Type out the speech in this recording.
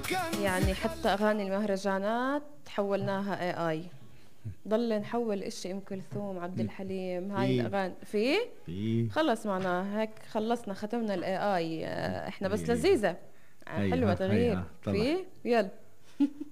يعني حتى اغاني المهرجانات حولناها اي اي. ضل نحول اشي ام كلثوم، عبد الحليم، هاي في الاغاني في خلص معنا هيك، خلصنا ختمنا الاي اي. احنا بس هي لذيذة. حلوة هيها تغيير هيها طلع. في. يلا.